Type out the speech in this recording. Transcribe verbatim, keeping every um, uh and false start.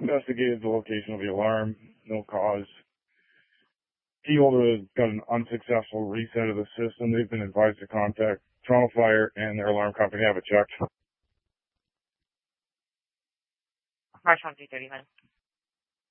investigated the location of the alarm, no cause. T-Holder has got an unsuccessful reset of the system. They've been advised to contact Toronto Fire and their alarm company to have it checked. March one three thirty-one.